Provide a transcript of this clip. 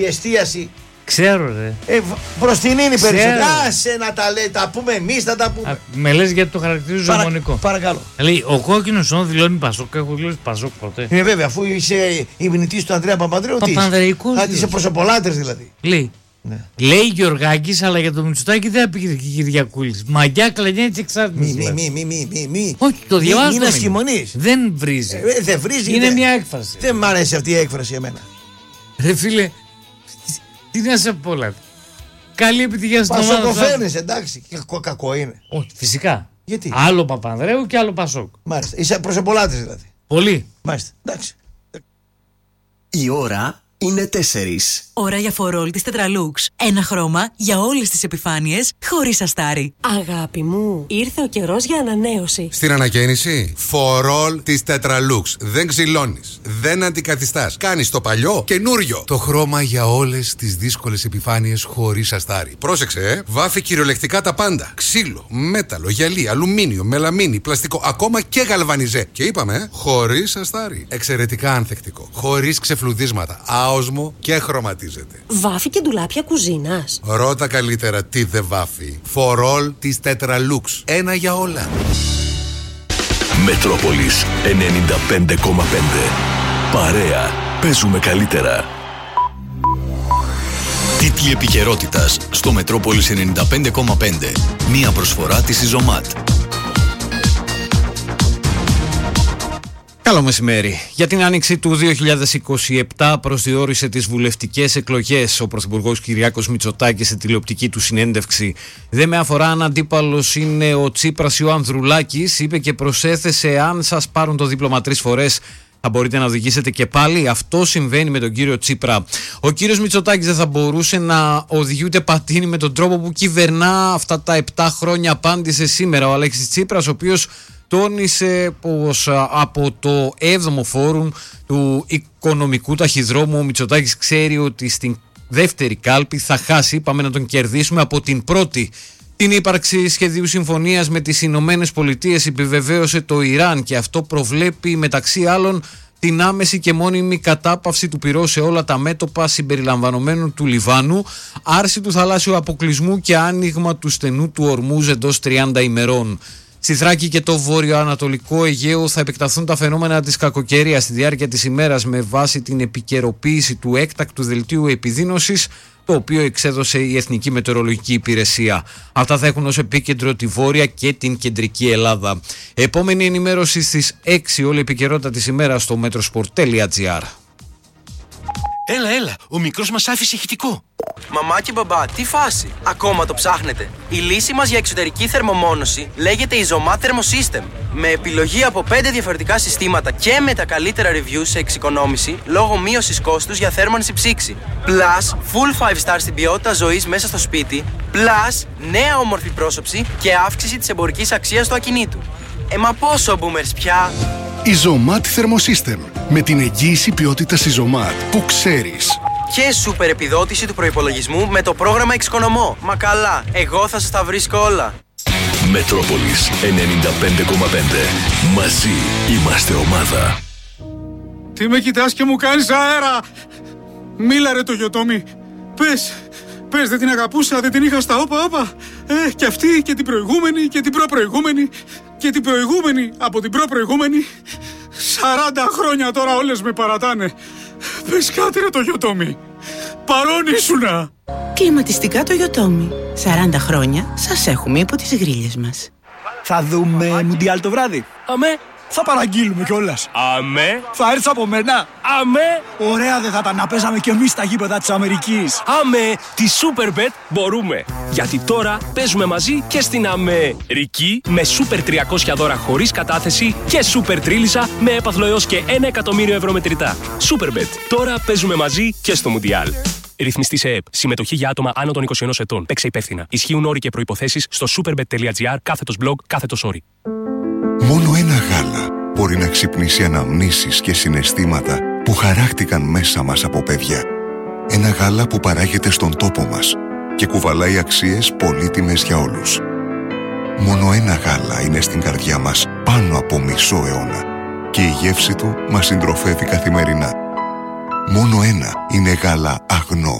η εστίαση. Ξέρω, ρε. Μπροστινή είναι περισσότερο. Άσε να τα λέει, τα πούμε εμείς, θα τα πούμε. Με λες γιατί το χαρακτηρίζω ζωμονικό. Παρακαλώ. Δηλαδή, ο κόκκινος όν δηλώνει Πασόκ. Έχω δηλώσει Πασόκ ποτέ. Είναι βέβαια, αφού είσαι ημνητής του Ανδρέα Παπανδρέου. Παπανδρεϊκός. Είσαι προσωπολάτρες δηλαδή. Λέει. Ναι. Λέει Γεωργάκης, αλλά για το Μητσοτάκη δεν πήγε Κυριακούλης. Μαγιά, κλανιά της εξάρτησης. Μη. Όχι, το διαβάζω. Είναι ασκημονής. Δεν βρίζει. Δεν βρίζει. Είναι μια έκφραση. Δεν μ' αρέσει αυτή η έκφραση εμένα. Ρε φίλε, τι να σε πω, δηλαδή. Καλή επιτυχία στην ομάδα. Πασοκοφαίνεις, εντάξει. Κακό είναι. Όχι, φυσικά. Γιατί? Άλλο Παπανδρέου και άλλο Πασόκ. Μάλιστα. Είσαι προσωπολάτης δηλαδή. Πολύ. Μάλιστα. Εντάξει. Η ώρα είναι 4. Ώρα για φορόλ της Tetralux. Ένα χρώμα για όλες τις επιφάνειες, χωρίς αστάρι. Αγάπη μου, ήρθε ο καιρός για ανανέωση. Στην ανακαίνιση, φορόλ της Tetralux. Δεν ξυλώνεις, δεν αντικαθιστάς. Κάνεις το παλιό καινούριο. Το χρώμα για όλες τις δύσκολες επιφάνειες χωρίς αστάρι. Πρόσεξε, βάφει κυριολεκτικά τα πάντα. Ξύλο, μέταλλο, γυαλί, αλουμίνιο, μελαμίνη, πλαστικό, ακόμα και γαλβανιζέ. Και είπαμε, χωρίς αστάρι. Εξαιρετικά ανθεκτικό. Χωρίς ξεφλουδίσματα. Άοσμο και χρωματίζεται. Βάφει και ντουλάπια κουζίνας. Ρώτα καλύτερα τι δεν βάφει. Φορόλ της Tetralux. Ένα για όλα. Μετρόπολης 95,5. Παρέα. Παίζουμε καλύτερα. Τίτλοι επικαιρότητας στο Μετρόπολης 95,5. Μία προσφορά της Ιζωμάτ. Καλό μεσημέρι. Για την άνοιξη του 2027 προσδιορίσε τις βουλευτικές εκλογές ο Πρωθυπουργός Κυριάκος Μητσοτάκης σε τηλεοπτική του συνέντευξη. Δεν με αφορά αν αντίπαλος είναι ο Τσίπρας ή ο Ανδρουλάκης, είπε και προσέθεσε: αν σας πάρουν το δίπλωμα 3 φορές, θα μπορείτε να οδηγήσετε και πάλι. Αυτό συμβαίνει με τον κύριο Τσίπρα. Ο κύριος Μητσοτάκης δεν θα μπορούσε να οδηγεί ούτε πατίνι με τον τρόπο που κυβερνά αυτά τα 7 χρόνια, απάντησε σήμερα ο Αλέξης Τσίπρας, ο οποίος τόνισε πως από το 7ο φόρουμ του οικονομικού ταχυδρόμου ο Μητσοτάκης ξέρει ότι στην δεύτερη κάλπη θα χάσει. Είπαμε να τον κερδίσουμε από την πρώτη. Την ύπαρξη σχεδίου συμφωνίας με τις Ηνωμένες Πολιτείες επιβεβαίωσε το Ιράν και αυτό προβλέπει μεταξύ άλλων την άμεση και μόνιμη κατάπαυση του πυρός σε όλα τα μέτωπα συμπεριλαμβανομένου του Λιβάνου, άρση του θαλάσσιου αποκλεισμού και άνοιγμα του στενού του Ορμούζ εντός 30 ημερών. Στη Θράκη και το βορειοανατολικό Αιγαίο θα επεκταθούν τα φαινόμενα της κακοκαιρίας στη διάρκεια της ημέρας με βάση την επικαιροποίηση του έκτακτου δελτίου επιδείνωσης, το οποίο εξέδωσε η Εθνική Μετεωρολογική Υπηρεσία. Αυτά θα έχουν ως επίκεντρο τη Βόρεια και την Κεντρική Ελλάδα. Επόμενη ενημέρωση στις 6, όλη η επικαιρότητα της ημέρας στο metrosport.gr. Έλα, ο μικρός μας άφησε ηχητικό. Μαμά και μπαμπά, τι φάση? Ακόμα το ψάχνετε? Η λύση μας για εξωτερική θερμομόνωση λέγεται Izomat Thermosystem. Με επιλογή από 5 διαφορετικά συστήματα και με τα καλύτερα reviews σε εξοικονόμηση λόγω μείωσης κόστους για θέρμανση ψήξη. Plus, full 5 star στην ποιότητα ζωής μέσα στο σπίτι. Plus, νέα όμορφη πρόσωψη και αύξηση της εμπορικής αξίας του ακινήτου. Μα πόσο boomers πια? Izomat Thermosystem. Με την εγγύηση ποιότητας Izomat που ξέρεις. Και σούπερ επιδότηση του προϋπολογισμού με το πρόγραμμα Εξοικονομώ. Μα καλά, εγώ θα σας τα βρίσκω όλα. Μετρόπολης 95,5. Μαζί είμαστε ομάδα. Τι με κοιτάς και μου κάνεις αέρα? Μίλα ρε το Γιωτόμι. Πες, δεν την αγαπούσα, δεν την είχα στα όπα. Και αυτή και την προηγούμενη και την προπροηγούμενη και την προηγούμενη από την προπροηγούμενη. 40 χρόνια τώρα όλες με παρατάνε. Πες κάτι ρε το Γιωτόμι. Παρόν ήσουνα. Κλιματιστικά το Γιωτόμι. 40 χρόνια σας έχουμε υπό τις γρίλες μας. Θα δούμε Μουντιάλ το βράδυ. Αμέ. Θα παραγγείλουμε κιόλας. Αμέ. Θα έρθεις από μένα. Αμέ. Ωραία δεν θα ήταν να παίζαμε κι εμείς στα γήπεδα της Αμερικής. Αμέ. Τη Superbet μπορούμε. Γιατί τώρα παίζουμε μαζί και στην Αμερική με Super 300 δώρα χωρίς κατάθεση και Super Τρίλισσα με έπαθλο έως και 1 εκατομμύριο ευρώ μετρητά. Superbet. Τώρα παίζουμε μαζί και στο Μουντιάλ. Ρυθμιστή σε ΕΕΠ. Συμμετοχή για άτομα άνω των 21 ετών. Παίξε υπεύθυνα. Ισχύουν όροι και προϋποθέσεις στο superbet.gr/blog/όροι. Μόνο ένα γάλα μπορεί να ξυπνήσει αναμνήσεις και συναισθήματα που χαράχτηκαν μέσα μας από παιδιά. Ένα γάλα που παράγεται στον τόπο μας και κουβαλάει αξίες πολύτιμες για όλους. Μόνο ένα γάλα είναι στην καρδιά μας πάνω από μισό αιώνα και η γεύση του μας συντροφεύει καθημερινά. Μόνο ένα είναι γάλα Αγνό.